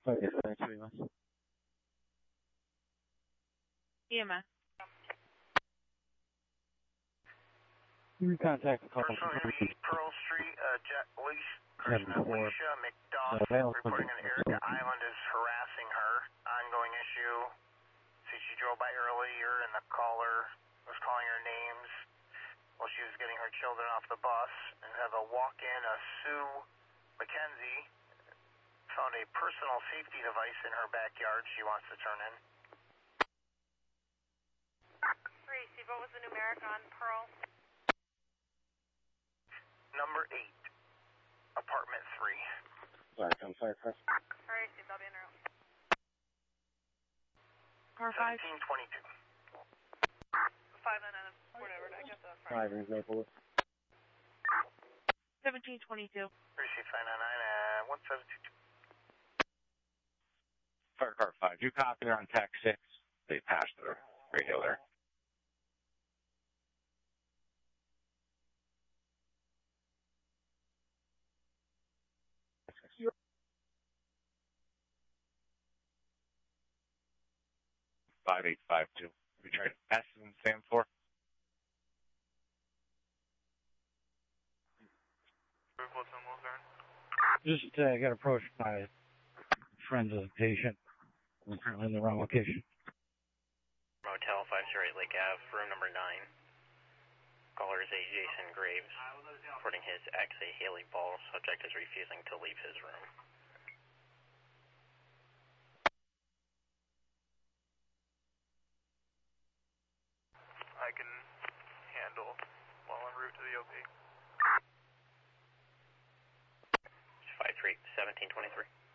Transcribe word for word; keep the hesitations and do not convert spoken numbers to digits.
Okay, thanks very much. E M S. You contact the call. Personal Interview, Pearl Street, uh, Jet, Alicia, Alicia McDoff, no, reporting that Erica Island is harassing her. Ongoing issue. See, she drove by earlier and the caller was calling her names while she was getting her children off the bus. And have a walk-in, a Sue McKenzie, found a personal safety device in her backyard she wants to turn in. Gracie, what was the numeric on Pearl? Number eight, apartment three. Sorry, I'm sorry, first. Alright, Steve, I'll be in the room. Car five. seventeen twenty-two. Five and then whatever, I got the front. Five in Naples. seventeen twenty-two. Receive five nine nine at one seven two two. Fire car five, you copy there on tax six. They passed their radio there. Five eight five two. We tried S and stand for. Just uh, got approached by friends of the patient. I'm currently in the wrong location. Motel five zero eight Lake Ave, room number nine. Caller is a Jason Graves, reporting his ex, a Haley Ball. Subject is refusing to leave his room. I can handle while en route to the O P. five three seventeen twenty-three.